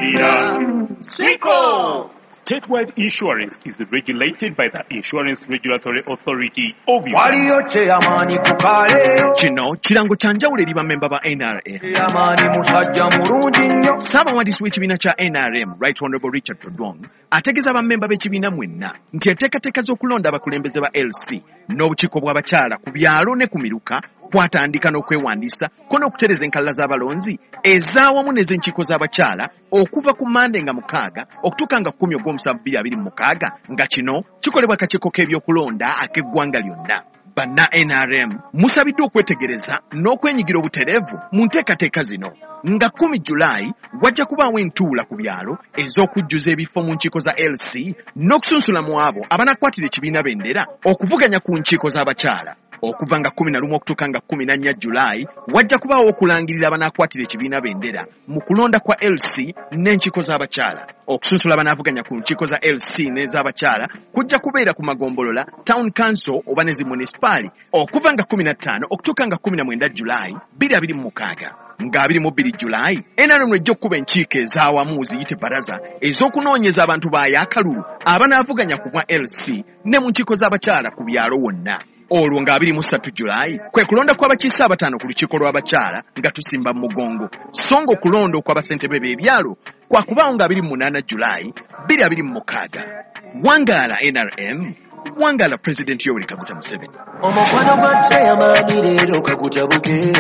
Siko! Statewide insurance is regulated by the Insurance Regulatory Authority of Uganda. Kino kirango kya njawulo eri bammemba ba NRM. Ssaabawandiisi w'ekibiina kya NRM, Right Honorable Richard Todwong, ategeeza bammemba b'ekibiina mwenna nti enteekateeka z'okulonda abakulembeze ba LC n'obukiiko bw'abakyala ku byalo ne ku miruka kwatandika n'okwewandiisa ko n'okutereza enkalala z'abalonzi ez'awamu n'ez'enkiiko z'abakyala okuva ku Mande nga 6 okutuuka nga 10/7/2026 nga kino kikolebwa akakiiko k'ebyokulonda ak'eggwanga lyonna. Banna NRM musabiddwa okwetegereza n'okwenyigira obutereevu mu nteekateeka zino. Nga 10 Julayi wajja kubaawo entuula ku byalo ez'okujjuza ebifo mu nkiiko za LC n'okusunsula mu abo abanakwatira ekibiina bendera okuvuganya ku nkiiko z'abakyala. Okuva nga 11 okutuuka nga 14 Julayi wajja kubaawo okulangirira abanakwatira ekibiina bendera mu kulonda kwa LC n'enkiiko z'abakyala. Okusunsula abanaavuganya ku nkiiko za LC n'ez'abakyala kujja kubeera ku magombolola, Town Council oba n'ezi munisipaali okuva nga 15 okutuuka nga 19 Julayi 2026. Nga 22 Julayi NRM ejja okuba enkiiko ez'awamu ziyite baraza ez'okunoonyeza abantu baayo akalulu abanaavuganya ku bwa LC ne mu nkiiko z'abakyala ku byalo wonna. Olwo nga 23 Julayi kwe kulonda kw'abakiise 5 ku lukiiko lw'abakyala nga tusimba mu mugongo, so nga okulonda okw'abasentebe b'ebyalo kwakubaawo nga 28 Julayi 2026. Wangaala NRM, wangaala President Yoweri Kaguta Museveni. Omukwano gwa chairman leero kakutabuke.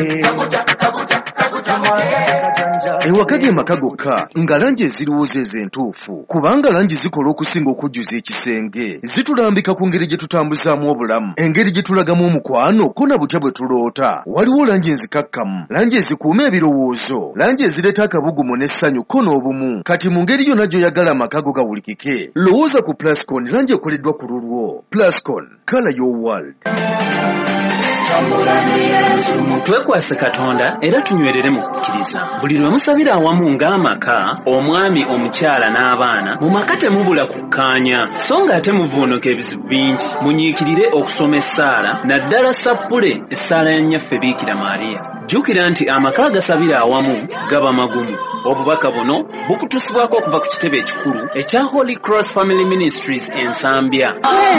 Ewakage maka gokka nga langi eziriwooza ez'entuufu, kubanga langi zikola okusinga okujjuza ekisenge, zitulambika ku ngeri gye tutambuzaamu obulamu, engeri gye tulagamu omukwano ko na butya bwe tuloota. Waliwo langi enzikakkamu, langi ezikuuma ebirowoozo, langi ezireeta akabugumu n'essanyu ko n'obumu. Kati mu ngeri yonna gy'oyagala amaka go gawulikike, lowooza ku Plascon, langi ekoleddwa ku lulwo. Plascon, color your world. Twekwase Katonda era tunywerere mu kukkiriza. Buli lwe musabira awamu ng'amaka, omwami, omukyala n'abaana, mu maka temubula kukkaanya, so nga ate muvvuunuka ebizibu bingi. Munyiikirire okusoma essaala, naddala sappule essaala ya nnyaffe Biikira Maariya. Jjukira nti amaka agasabira awamu gaba magumu. Obubaka buno bukutusibwako okuva ku kitebe ekikulu ekya Holy Cross Family Ministries Ensambya.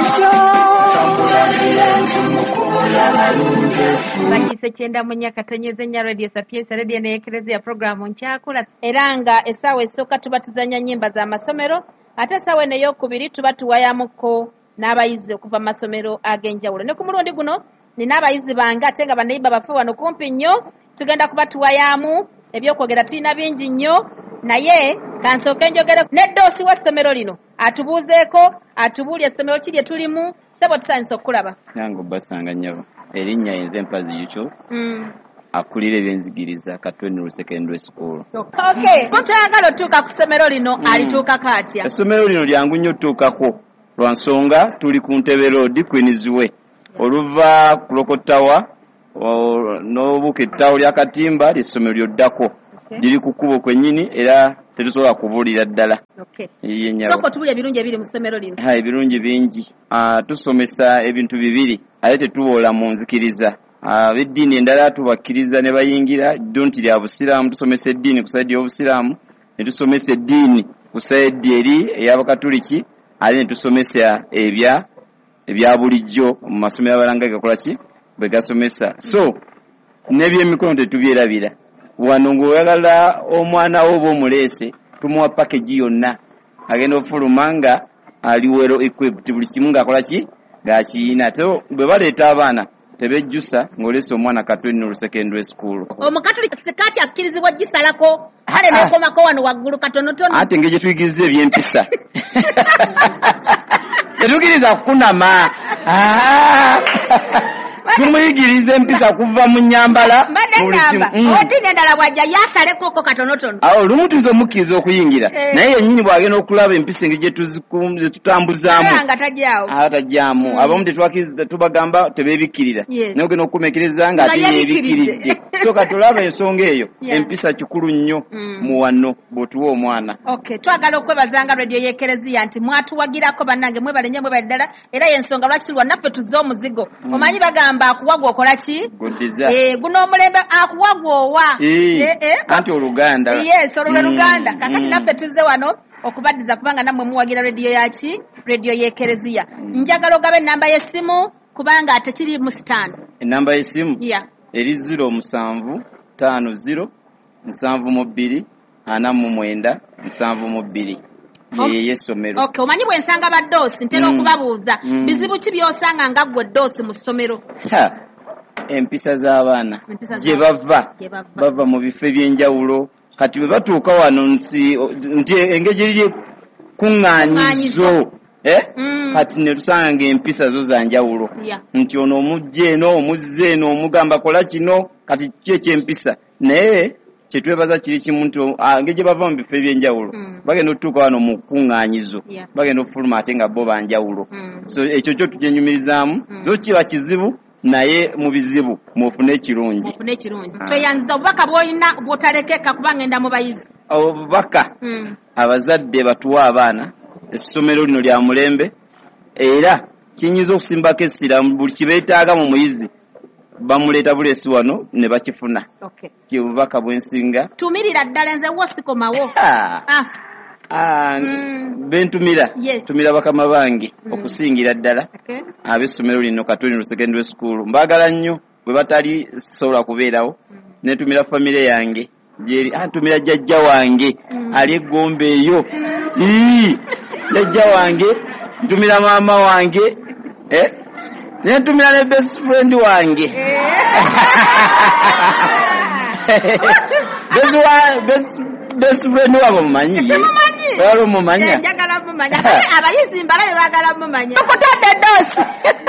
Bakise kyenda mu nnyaka tonyeze nya Radio Sapienza Radio ne Eklezia programu nkyakula era nga essaawa esooka tuba tuzanya nnyimba za masomero ate essaawa eno ey'okubiri tuba tuwayamuko n'abayizi okuva mu masomero ag'enjawulo. Ne ku mulundi guno nina abayizi bange ate nga bannayiba bafe wano kumpi nnyo, tugenda kuba tuwayamu ebyokwogera tulina bingi nnyo, naye kansooke njogere n'eddoosi w'essomero lino atubuuzeeko atubuulye essomero ki lye tulimu. Sebo tusanisa okulaba nange basanga nyabo erinnya yenze Mpazi Yucho akulira ebyenzigiriza Katwenu Secondary School. Okay, mutayagala otuuka ku ssomero lino alituukako atya? Essomero lino lyangu nnyo otuukako lwa nsonga tuli ku Ntebe Road Queensway oluva ku Lokotawa n'obuuka ettaawo lya Katimba ly'essomero lyoddako liri ku kkubo kwennyini era tetusobola kubuulira ddala. Soko tubulya ebirungi ebiri mu ssomero lino. Ebirungi bingi. Tusomesa ebintu bibiri ate tetuboola mu nzikiriza. Ab'eddiini endala tubakkiriza ne bayingira ddunti lya Busiraamu, tusomesa eddiini ku sayidi y'Obusiraamu, ne tusomesa eddiini ku sayidi eri ey'Abakatuliki, ate ne tusomesa ebya bulijjo mu masomero abalanga gakola ki bwe gasomesa. So n'ebyemikono tetubyerabira. Wano ng'oyagala omwana wo oba omuleese tumuwa package yonna agenda ofuluma nga ali well equipped buli kimu ng'akola ki ng'akiyina. So bwe baleeta abaana tebejjusa ng'oleese omwana Katwenu Secondary School. Omukatuliki sikaati akkirizibwa gisalako hale n'ekomako wano waggulu katonotono. Ate engeri gye tuyigiriza eby'empisa tetukiriza kukunama. Tumuyigiriza empisa kuva mu nnyambala oddiini endala bwajja yasaleko okko katonotono. Awo lumu tuyinza omukkiriza okuyingira naye yennyini bw'agenda okulaba empisa engeri gye tutambuzaamu tajjaamu. Abamu tubagamba tebeebikkirira naye ogenda okumekereza nga ate yeebikkiridde. So katulaba ensonga eyo empisa kikulu nnyo mu wano bw'otuwa omwana. Twagala okwebazanga Radio y'Eklezia nti mwatuwagirako bannange mwebale nnyo mwebale ddala era y'ensonga lwaki tuli wannaffe tuzze omuzigo. Omanyi bagamba bagamba akuwagwa okola ki Godiza. guno omulembe akuwagwa owa Anti Oluganda. yes Oluganda kakati naffe tuzze wano okubaddiza kubanga nammwe muwagira rediyo yaki rediyo y'ekereziya njagala ogabe ennamba y'essimu kubanga ate kiri mu stand Enamba y'essimu yeah. eri 0750 y'essomero. Okay, omanyi bwe nsanga baddoosi ntera okubabuuza bizibu ki by'osanga nga ggwe ddoosi mu ssomero? Empisa z'abaana gye bava mu bifo eby'enjawulo kati bwe batuuka wano nti engeri eri kuŋŋaanyizo kati ne tusanga ng'empisa zo za njawulo nti ono omujja eno omuzza eno omugamba kola kino kati ki ekyempisa naye kyetwebaza kiri kimu nti engeri gye bava mu bifo eby'enjawulo bagenda okutuuka wano mu kuŋŋaanyizo bagenda okufuluma ate nga bo banjawulo so ekyo kyo tugyenyumirizaamu zo kiba kizibu naye mu bizibu mufune ekirungi. Toyanziza obubaka bw'olina bw'otalekeka kuba ngenda mu bayizi. Obubaka abazadde batuwa abaana essomero lino lya mulembe era kinyinza okusimbako essira buli kibeetaaga mu muyizi bamuleeta buleesi wano ne bakifuna. Obubaka bwensinga tumirira ddala nze wo sikomawo. Bentumira tumira bakama bange okusingira ddala ab'essomero lino Katwino Secondary School mbagala nnyo bwe batali sobola kubeerawo netumira famire yange gyeri tumira jjajja wange ali eggombe eyo jjajja wange ntumira maama wange nentumira ne best friend wange best friend wabo mumanyi walo mumanya njagala mumanya abayizi mbalabe bagala mumanya tukutadde dosi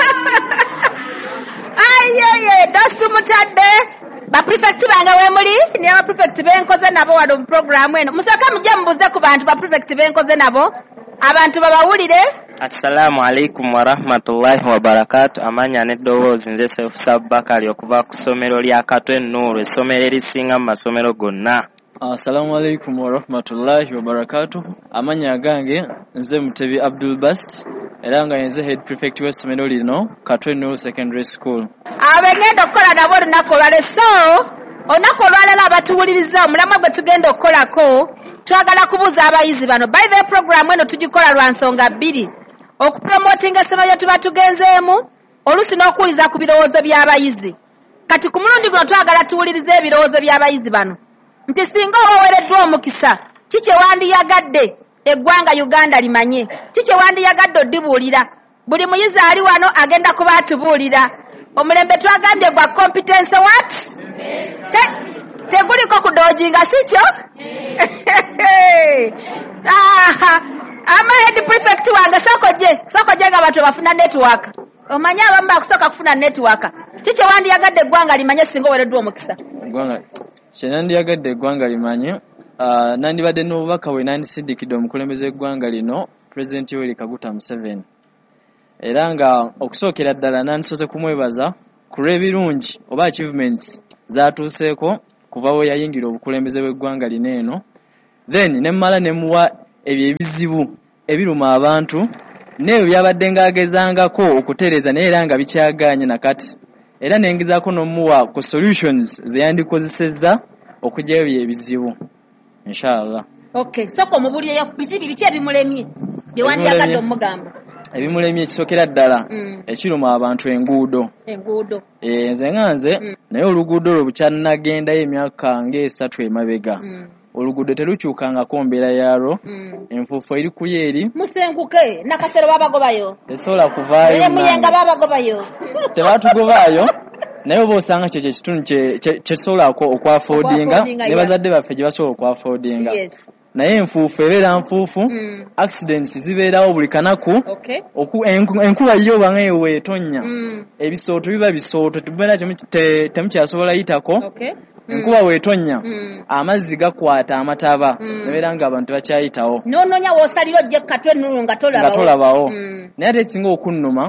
ayeye dosi tumutadde baprefect bange wemuli ne baprefect benkoze nabo wano mu programu eno musaka mujje mubuze ku bantu baprefect benkoze nabo abantu babawulire. Assalamu alaikum wa rahmatullahi wa barakatuh. Amanya n'eddoboozi nze Sefu Sabbakali okuva ku ssomero lya Katweno essomero erisinga mu masomero gonna. Assalamu alaikum wa rahmatullahi wa barakatuh. Amanya gange nze Mutebi Abdul Bast era nga nze head prefect w'essomero lino Katweno Secondary School. Abengenda okukola nabo olunaku olwaleero olunaku olwaleero abatuwuliriza omulamwa gwe tugenda okukolako twagala kubuuza abayizi bano by the program eno tugikola lwa nsonga bbiri okupromotinga essomero lye tuba tugenzeemu oluusi n'okuwuliza ku birowoozo by'abayizi. Kati ku mulundi guno twagala tuwulirize ebirowoozo by'abayizi bano nti singa oweereddwa omukisa kiki wandiyagadde eggwanga Uganda limanye, kiki wandiyagadde oddibuulira. Buli muyizi ali wano agenda kuba atubuulira. Omulembe twagambye gwa competence what? Teguliko kudoojinga sikyo? Ama head prefect wange sokojje nga bantu bafuna network. Omanyi abamu bakusooka kufuna network. Kiki wandiyagadde eggwanga limanye singa oweereddwa omukisa? Kyenandiyagadde eggwanga limanye nandibadde n'obubaka bwe nandisindikidde omukulembeze eggwanga lino President Yoweri Kaguta Museveni era nga okusookera ddala nandisoose kumwebaza ku lw'ebirungi oba achievements zatuuseeko kuva we yayingira obukulembeze bw'eggwanga lino eno then nemmala nemuwa ebyo ebizibu ebiruma abantu n'ebyo byabadde ng'agezangako okutereeza naye era nga bikyagaanye nakati era nengezaako n'omuwa ku solutions ze yandikozesezza okuggyayo byebizibu inshallah. Okay, soko mubuliyeyo biki ebimulemye bye wandiyagadde omugamba? Ebimulemye ekisookera ddala ekiruma abantu enguudo. Nze nganze naye oluguudo olwo bukyanagendayo emyaka ng'esatu emabega oluguudo terukyukangako mbeera yaalwo enfuufu eri kuyo eri musenguke nakasero babagobayo tesobola kuvaayo muyenga babagobayo tebatugobaayo naye oba osanga kyekyo ekitundu kyetusobola okwafoodinga ne bazadde baffe gye basobola okwafoodinga naye enfuufu ebeera nfuufu accidents zibeerawo buli kanaku enkuba yo obanga eweetonya ebisooto biba bisooto tubeera temukyasobola yitako enkuba weetonya amazzi gakwata amataba nebeera nga abantu bakyayitawo nononya woosalira ojje Katweno nga tolabawo naye ate ekisinga okunnuma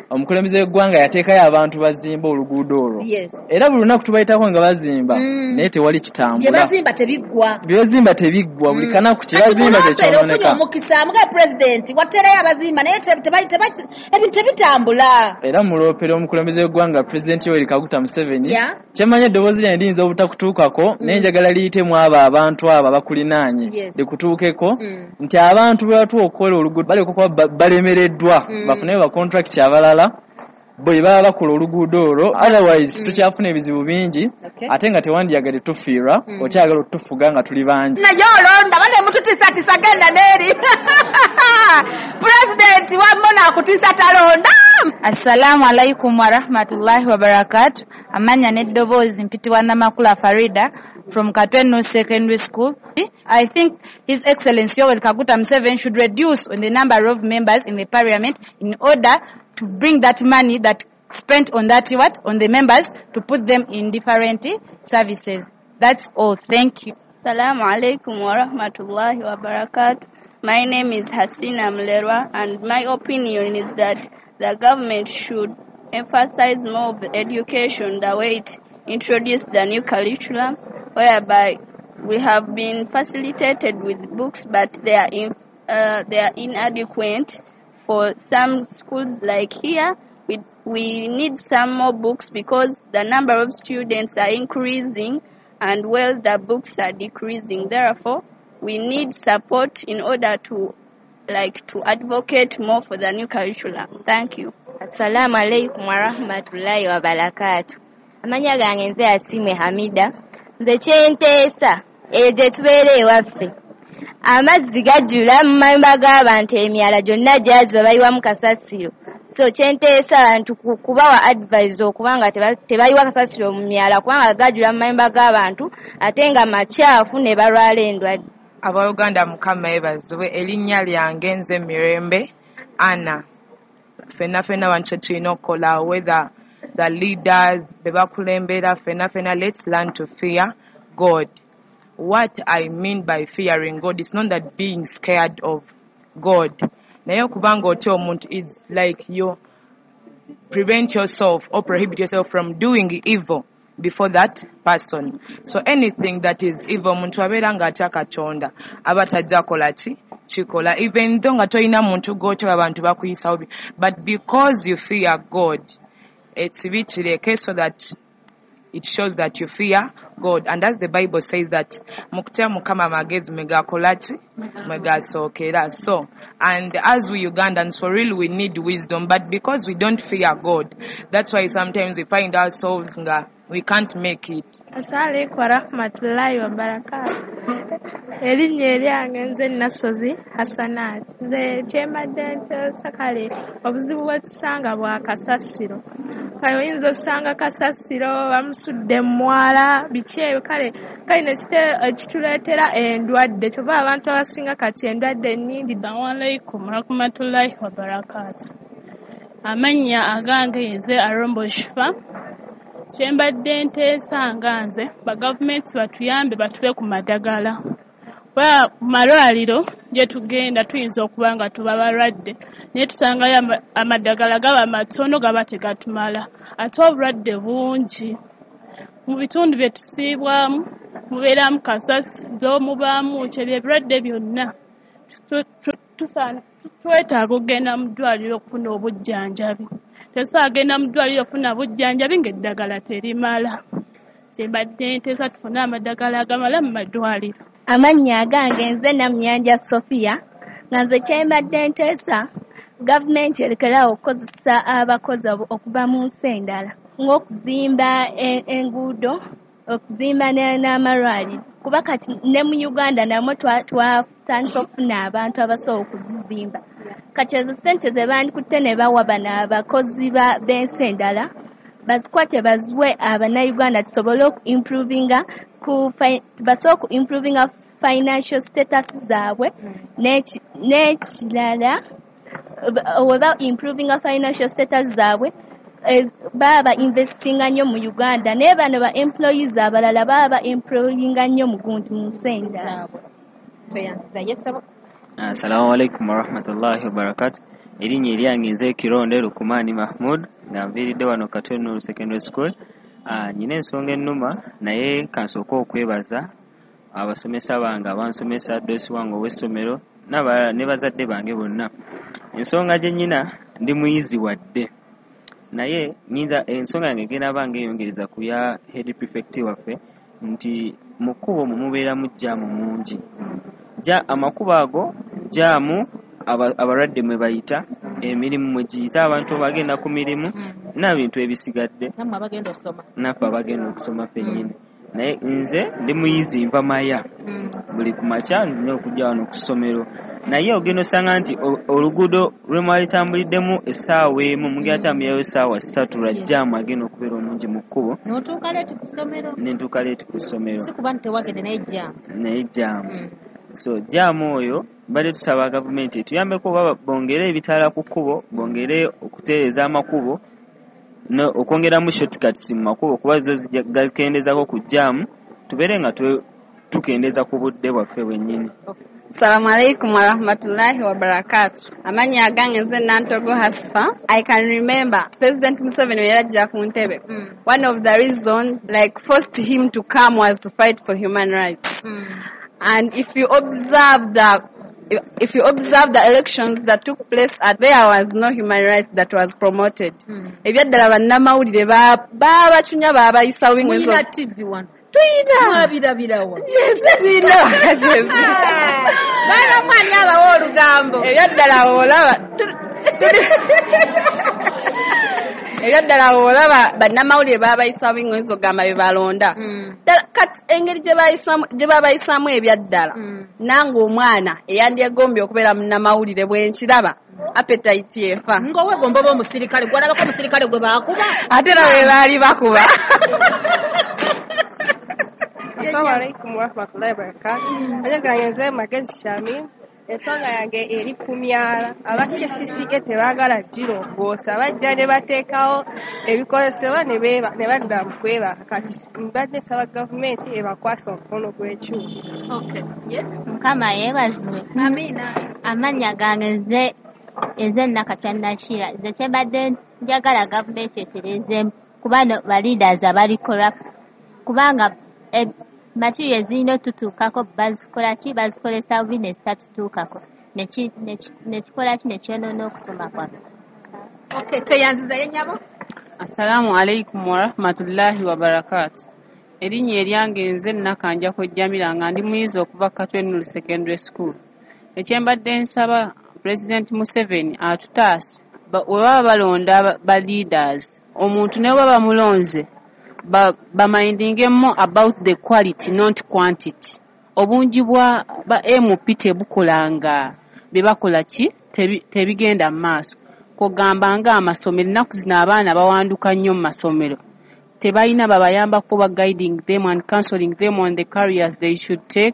omukulembeze w'eggwanga yateekayo abantu bazimba oluguudo olwo era buli lunaku tubayitako nga bazimba naye tewali kitambula byebazimba tebiggwa buli kanaku kyebazimba tekyonooneka omukisa muga pulezidenti wattereyo abazimba naye ebintu tebitambula era muloopera omukulembeze w'eggwanga pulezidenti Yoweri Kaguta Museveni kyemanya eddoboozi lyange liyinza obutakutuukako naye njagala liyitemu abantu abo abakulinaanye likutuukeko nti abantu bwe batuwa okukola oluguudo baleka okuba balemereddwa bafuneyo bakontrakiti abalala bwe baba bakola oluguudo olwo otherwise tukyafuna ebizibu bingi ate nga tewandiyagadde tufiirwa okyagala otufuga nga tuli bangi naye olonda bane mututiisatiisa genda n'eri pulezidenti wammo naakutiisa talonda. Assalamu alaikum warahmatullahi wabarakatuh. Amanya n'eddoboozi mpitibwa Namakula Farida from Katwenu Secondary School. I think His Excellency Yoweri Kaguta Museveni should reduce on the number of members in the parliament in order to bring that money that spent on that on the members to put them in different services. That's all. Thank you. Assalamu alaikum wa rahmatullahi wa barakatuh. My name is Hasina Mlerwa, and my opinion is that the government should emphasize more of education the way it introduced the new curriculum, whereby we have been facilitated with books, but they are inadequate. For some schools like here, we need some more books because the number of students are increasing and the books are decreasing. Therefore, we need support in order to advocate more for the new curriculum. Thank you. Assalamu alaikum wa rahmatullahi wa barakatuh. Amanya gange nze Asimwe Hamida. Nze kyenteesa gye tubeera ewaffe. Amazzi gajjula mu mayumba g'abantu emyala gyonna gyaziba bayiwamu kasasiro. So kyenteesa abantu kubawa advice okubanga tebayiwa kasasiro mu myala kubanga gajjula mu mayumba g'abantu ate nga makyafu ne balwala endwadde. Abooluganda Mukama yeebazibwe, erinnya lyange nze Mirembe Anna. Fenna wantu tulina okukola whether the leaders be bakulembera fenna let's learn to fear God. What I mean by fearing God is not that being scared of God. Naye okubanga otya omuntu is like you prevent yourself or prohibit yourself from doing evil before that person. So anything that is evil, muntu abeera nga atya Katonda aba tajja kola chikola, even though nga toyina muntu gotyo abantu bakuyisawo, but because you fear God, it's bitireke so that it shows that you fear God. And as the Bible says that mukutya Mukama magezi megakolati megasookera. So, and as we Ugandans, for real we need wisdom, but because we don't fear God, that's why sometimes we find ourselves we can't make it. Assalamu alaikum wa rahmatullahi wa barakatuh. Erinnya eryange nze Nasozi Hasanat. Nze kyembadde nteesa kale obuzibu bwe tusanga bwa kasasiro. Kale oyinza osanga kasasiro bamusudde mwala biki ebyo kale ekituleetera endwadde kyova abantu abasinga kati endwadde ennindi. Assalamu alaikum wa rahmatullahi wa barakatuh. Amannya agange nze Arombo Shifa. Kyembadde nteesa nga nze bagavumenti batuyambe batuwe ku madagala. Kuba malwaliro gye tugenda tuyinza okuba nga tuba balwadde naye tusangayo amadagala gaba matono gaba tegatumala ate obulwadde bungi. Mu bitundu bye tusiibwamu mubeeramu kasasiro mubaamu kyebyo ebirwadde byonna twetaaga okugenda mu ddwaliro okufuna obujjanjabi. Tetusaagenda mu ddwaliro okufuna bujjanjabi ng'eddagala terimala. Kyembadde nteesa tufune amadagala agamala mu madwaliro. Amannya agange nze Namyanja Sofia, nga nze kyembadde nteesa gavumenti erekerawo okukozesa abakozi okuva mu nsi endala ng'okuzimba enguudo, okuzimba n'amalwaliro. Kuba kati ne mu Uganda namwe twatandika okufuna abantu abasobola okuzizimba. Kati ezo ssente ze bandikutte ne bawa bano abakozi b'ensi endala bazikwate baziwe Abannayuganda tusobole improvinga financial status zaabwe n'ekirala weba improving financial status zaabwe baba investinga nnyo mu Uganda naye bano ba employees abalala baba employinga nnyo mu gundi mu nsenda. Assalamu alaikum wa rahmatullahi wa barakatuh. erinnya eryange nze Kironde Lukumani Mahmud nga nviiridde wano Katwe Nuru Secondary School. Nyina ensonga ennuma naye kansooka okwebaza abasomesa bange abansomesa Dosi wange ow'essomero ne bazadde bange bonna. Ensonga gye nnyina ndi muyizi wadde naye nyinza ensonga yange egenda bange eyongereza ku ya head prefect waffe nti mu kkubo mubeeramu jaamu mungi. Amakubo ago jaamu abalwadde mwe bayita, emirimu mwe giyita, abantu bagenda ku mirimu n'ebintu ebisigadde naffe abagenda okusoma ffennyini. Naye nze ndi muyizi nva maya buli ku makya nina okujja wano ku ssomero, naye ogenda osanga nti oluguudo lwe mwali tambuliddemu essaawa emu mugenda tambulirayo essaawa 3 lwa jaamu agenda okubeera omungi mu kkubo. N'otuuka leeti ku ssomero? Nentuuka leeti ku ssomero. Si kuba nti tewagende naye jaamu. So jaamu oyo badde tusaba gavumenti etuyambeko oba bongere ebitaala ku kkubo, bongere okutereeza amakubo, okwongeramu shortcuts mu makubo kuba zo gakendeezako ku jaamu, tubeere nga tukendeeza ku budde bwaffe bwennyini. Assalamu alaikum warahmatullahi wabarakatuh. Amanya gange nze Nantogo Hasfa. I can remember President Museveni when yajja ku ntebe. One of the reasons forced him to come was to fight for human rights. And if you observe the elections that took place, there was no human rights that was promoted. Ebyaddala bannamawulire babachunya babayisa wingwezo. Muyina TV wano. Tuyina. Birabirawo. Zino kajezi. Bana mwani abawo olugambo. Ebyaddala olaba. Ebyaddala olaba bannamawulire babayisa wingwezo gamba bebalonda. Kati engeri gye babayisaamu ebyaddala nange omwana eyandyegombye okubeera munnamawulire bwenkiraba appetite yefa. Ng'owegomba oba omusirikale gwalabako omusirikale gwe baakuba ate era bwe baali bakuba. Assalamu alaikum warahmatullahi wabarakatuh. Anyagange nze Magezi Shami. Ensonga yange eri ku myala. Aba-KCCA tebaagala girongoosa, bajja ne bateekawo ebikozesebwa ne badda mu kwebaka. Kati mbadde nsaba gavumenti ebakwasa omukono gw'ekyuma. Mukama yeebazibwe. Amina. Amannya gange nze Nakatwa Nakira. Nze kyembadde njagala gavumenti etereezeemu kuba ba leaders abali corrupt, kubanga material zirina otutuukako bazikola ki, bazikolesa bubi ne zitatutuukako nekikola ki nekyonoona okusoma kwaffe. Teyanziza yennyabo. Assalamu alaikum warahmatullahi wabarakatuh. Erinnya eryange nze Nakanjako Jamila nga ndi muyizi okuva Katwe Nuru Secondary School. Ekyembadde nsaba President Museveni atutaase we baba balonda ba leaders, omuntu ne baba mulonze bamindingemu about the quality not quantity. Obungi bwa ba MP tebukolanga bebakola ki tebigenda mu maaso. Kugamba nga amasomero ennaku zino abaana bawanduka nnyo mu masomero, tebalina babayambako ba guiding them and counseling them on the careers they should take.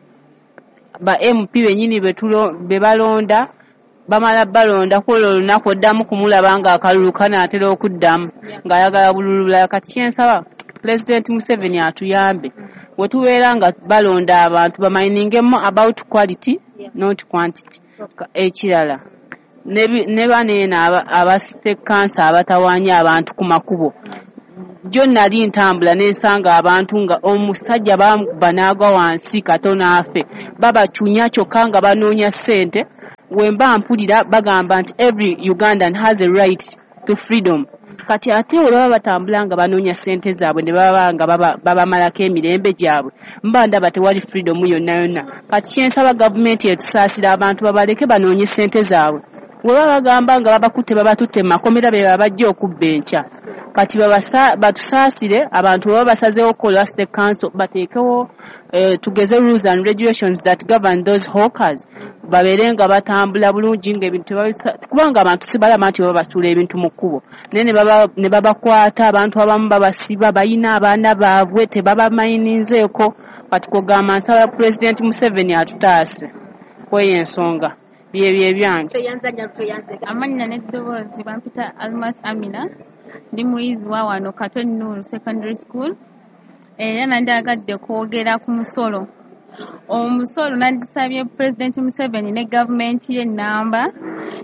Ba MP benyini bebalonda bamala balonda ku olunaku oddamu kumulaba nga akalulu kanaatera okuddamu ng'ayagala bululula. Kati kyensaba President Museveni atuyambe we tubeera nga balonda abantu bamindingemu about quality not quantity. Ekirala ne baneeno aba state cancer abatawaanya abantu ku makubo, jjo nali ntambula n'ensanga abantu nga omusajja banaagwa wansi katono afe, babacunya kyokka nga banoonya ssente. Wemba mpulira bagamba nti every Ugandan has a right to freedom. Kati ate we baba batambula nga banoonya ssente zaabwe ne baba nga babamalako emirembe gyabwe, mba ndaba tewali freedom yonna. Kati kyensaba gavumenti etusaasira abantu babaleke banoonye ssente zaabwe. We baba bagamba nga babakutte babatutte mu makomera be babajja okubba enkya. Kati batusaasire abantu baba basazeewo okukola state council bateekewo tugeze rules and regulations that govern those hawkers, babeere nga batambula bulungi ng'ebintu kubanga abantu sibalama nti baba basuula ebintu mu kkubo naye ne babakwata. Abantu abamu babasiba, bayina abaana baabwe tebabamayinizeeko. Kati kugamba nsaba President Museveni atutaase kweyo ensonga byebyo ebyange. Amannya n'eddoboozi bampita Almas Amina, ndi muyizi wa wano Katwe Nuru Secondary School. Era nandagadde kwogera ku musolo. Omusolo nandisabye President Museveni ne gavumenti ye namba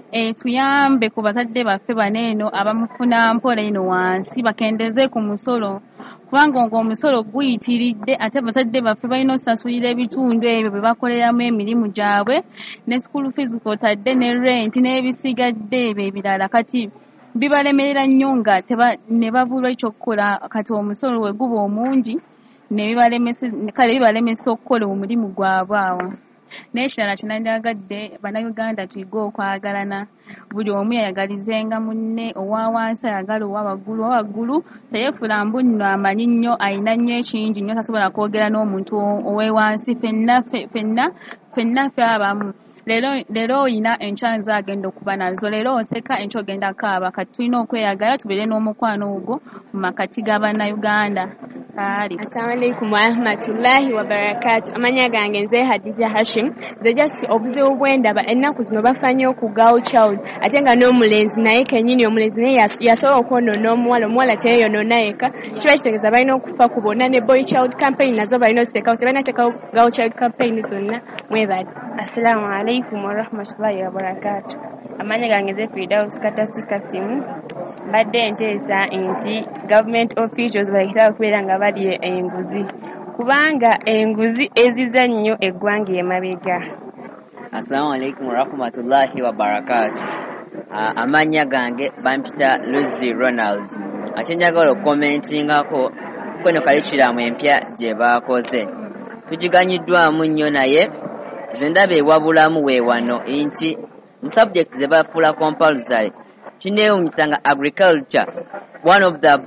tuyambe ku bazadde baffe baneeno abamufuna mpola eno wansi bakendeze ku musolo kubanga ng'omusolo guyitiridde ate bazadde baffe balina okusasulira ebitundu ebyo bye bakoleramu emirimu gyabwe ne school fees kwotadde ne rent n'ebisigadde ebyo ebirala kati bibalemerera nnyo nga ne babulwa ekyokukola kati omusolo we guba omungi kale bibalemesa okukola omulimu gwabwe awo n'ekirala kyenandyagadde bannayuganda tuyige okwagalana buli omu yayagalizenga munne owa wansi ayagala owawaggulu teyeefula mbu nno amanyi nnyo alina nnyo ekingi nnyo tasobola kwogera n'omuntu ow'ewansi ffenna ffe abamu leero oyina enkyanzi agenda okuba nazo leero oseka enkya ogenda kaaba kati tulina okweyagala tubeere n'omukwano ogwo mu makati g'abannayuganda. Assalamu alaikum warahmatullahi wabarakatuh. Amanya gange nze Hadija Hashim. Nze just obuzibu bwendaba ennaku zino bafanye ku girl child ate nga n'omulenzi naye kennyini omulenzi naye yasobola okwonoona omuwala teyeeyonoona yekka kiba kitegeeza balina okufa ku bonna ne boy child campaign nazo balina oziteekawo tebalina teekawo girl child campaign zonna mwebali. Assalamu alaikum warahmatullahi wabarakatuh. Amanya gange nze Firdaus Katasi Kasimu. Badde nteesa nti government officials balekera okubeera nga balya enguzi kubanga enguzi eziza nnyo eggwanga emabega. Assalamu alaikum warahmatullahi wabarakatuh. Amanya gange bampita Lucy Ronald. Ate njagala okukomentingako kweno kalikiramu empya gye baakoze tugiganyiddwamu nnyo naye nze ndaba ewabulamu weewano nti mu subject ze bafuula compulsory kineewuunyisa nga agriculture one of the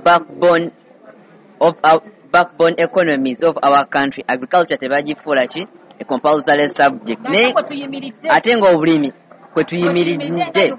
backbone economies of our country agriculture tebagifuula ki a compulsory subject ne ate ng'obulimi kwe tuyimiridde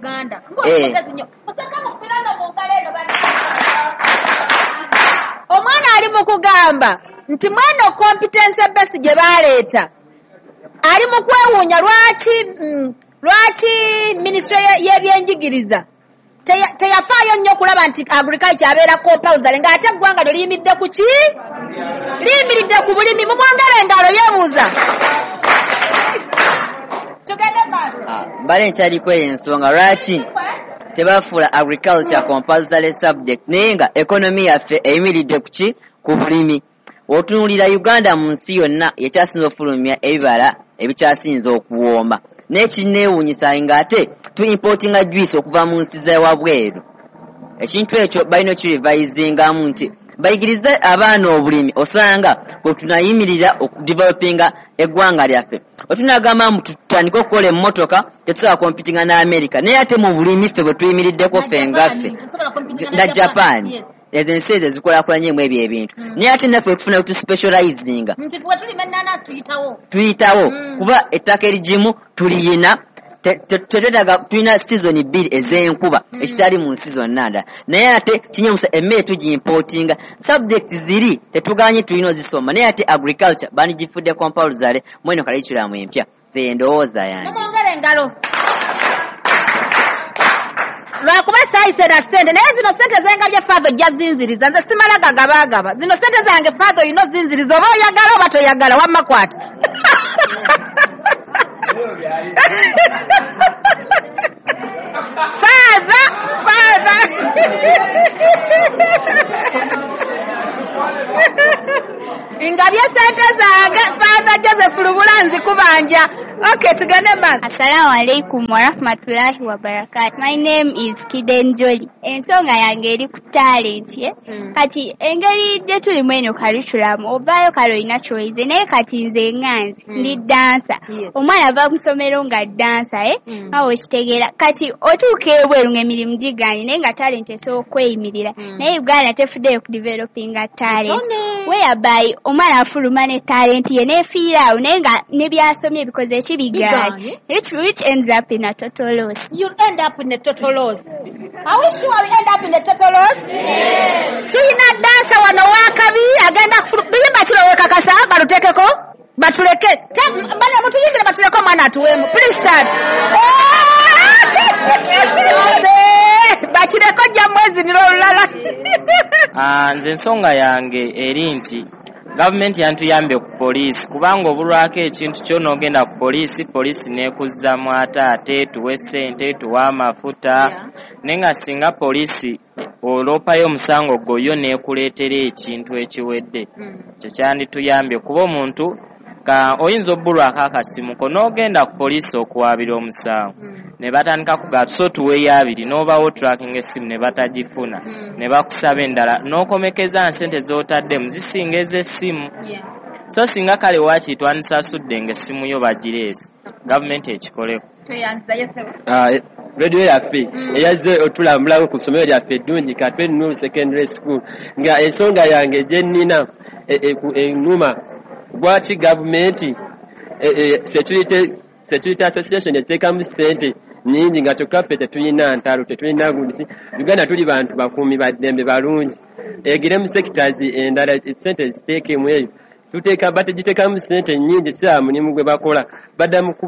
omwana ali mu kugamba nti mweno competence base gye baleeta ali mu kwewuunya lwaki minisitule y'ebyenjigiriza teyafaayo nnyo okulaba nti agriculture abeera compulsory ng'ate eggwanga lyo liyimiridde ku ki? Liyimiridde ku bulimi. Mumwongere engalo yeebuuza. Tugende maaso. Mbale nkyaliko ensonga lwaki tebafuula agriculture compulsory subject naye nga economy yaffe eyimiridde ku ki? Ku bulimi. Otunuulira Uganda mu nsi yonna yekyasinza okufulumya ebibala ebikyasinza okuwooma. N'ekineewuunyisa ng'ate tu-importinga juice okuva mu nsi z'ewabweru. Ekintu ekyo balina okirivayizingamu nti bayigirize abaana obulimi osanga bwe tunayimirira okudevelopinga eggwanga lyaffe. Otunagamba mu tutandika okukola emmotoka tetusobola kompitinga ne America naye ate mu bulimi ffe bwe tuyimiriddeko ffe ngaffe na Japan ezo ensi ezo zikulakulanyemu ebyo ebintu naye ate naffe tufuna otuspecializinga tuyitawo kuba ettaka erigimu tuliyina tetwetaaga tulina season bbiri ez'enkuba ekitali mu nsi zonna ndala naye ate kinyemusa emmere tugiimportinga subject ziri tetuganye tulina ozisoma naye ate agriculture banigifudde compulsory mweno kalikiramu empya ze ndowooza yange. Mumwongere engalo. Lwakuba saayise na ssente naye zino ssente zengabye faado ojja zinziriza nze simala gagabaagaba zino ssente zange faado olina ozinziriza oba oyagala oba toyagala wamma kwata. Father. Ingabye ssente zange Father Joseph Lubula nzikubanja. Okay, tugende back. Assalamu alaikum warahmatullahi wabarakatuh. My name is Kiden Jolly. Ensonga yange eri ku talent kati engeri gye tulimu eno curriculum ovaayo kale olina choice naye kati nze nganze ndi dancer omwana ava ku ssomero nga dancer awo kitegeera kati otuuka ebweru ng'emirimu giganye naye nga talent esobola okweyimirira naye Uganda tefuddeyo ku developinga talent whereby omwana afuluma ne talent ye neefiiraawo naye nga ne byasomye bikoze ekibiganye which ends up in a total loss. You end up in a total loss. Are we sure we end up in a total loss? Yes. Tuyina dansa wano wakabi agenda biyimba kiroweka kasa balutekeko batuleke bana mutuyimbire batuleko mwana atuwemu. Please start. Bakireko jja mwezi nilo lulala. Nze ensonga yange eri nti gavumenti yantuyambye ku poliisi kubanga obulwako ekintu ky'onoogenda ku poliisi neekuzza mu ate tuwe ssente tuwe amafuta naye nga singa poliisi oloopayo omusango gwo yo neekuleetera ekintu ekiwedde ekyo kyandituyambye kuba omuntu oyinza obbulwako akasimu ko n'ogenda ku poliisi okuwaabira omusango ne batandika kugaa so tuweeyo 2 n'obawo tracking essimu ne batagifuna ne bakusaba endala n'okomekeza nsente z'otaddemu zisinga ez'essimu so singa kale waaki twandisasudde ng'essimu yo bagireese gavumenti ekikoleko radio yaffe eyazze otulambulako ku ssomero lyaffe eddungi Katwe Nuru Secondary School nga ensonga yange gye nnina ennuma lwaki gavumenti security association eteekamu ssente nnyingi nga kyokka ffe tetulina ntalo tetulina gulisi Uganda tuli bantu bakuumi baddembe balungi egiremu sectors endala ssente ziteekemu eyo bagiteekamu ssente nnyingi si mulimu gwe bakola baddamu